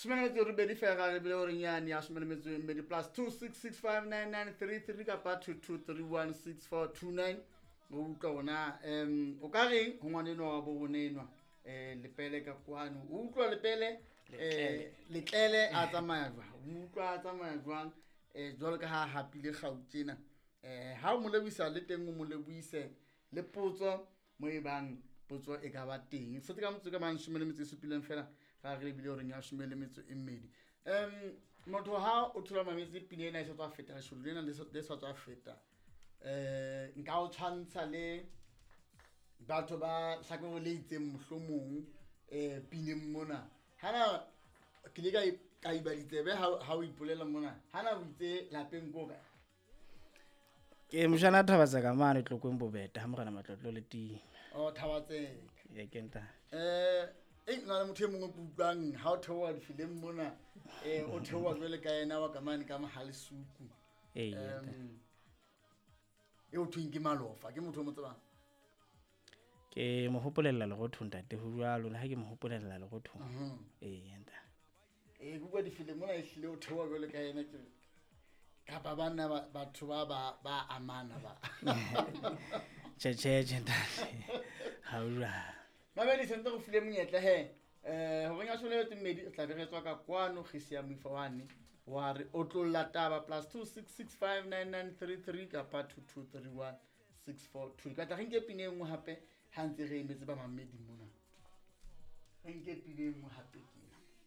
Sumeletso re bedi fela re bile hore nyane ya sumeletso e mmedi plus 26659933 kapa 22316429 go utlwa ona o ka reng ho ngwaneno wa bo bonenwa lepele ka kwano o utlwa lepele letlele a tsamaya jwa o utlwa a tsamaya jwang jwalo ka ha hapile Gautena ha o mo lebisa le teng o mo lebuise le potso mo e bang potso e ka ba teng se ka motse ka mang sumeletso e supileng fela ga re bile hore nya sumeletso e mmedi motho ha o thola mametse pine ena e sa tswa feta shodu lena le sa tswa feta nka o tshwantsha le batho ba hlakore le itseng mohlomong pine mona hana ke le ka ibaditsebe ha o ipolela mona hana o itse lapeng go ka ke mshana thabatsa ka mane tlokweng bobeta ha mogana matlotlo le ti thabatse ye kenta ngwana motho e mongwe putlwang ha o theowa difileng mona o theowa jwale ka ena wa kamane ka Mahalesuku e o thweng ke Malofa ke motho o mo tsebang ke mo hopolela le go thunta te ho jwalo le ha ke mo hopolela le go thunta yenta bua difileng mona e hlile o theowa jwale ka ena ke kapa bana batho ba amana ba che ntate ha ura mabedi sentse go file monyetla ho renya sumeletso mmedi tla be re tswa ka kwano Gisia Moifawane wa re o tlolla taba plus 26659933 kapa 223164 ka tla re nke pine engwe hape ha ntse re emetse ba mamedi mona re nke pine engwe hape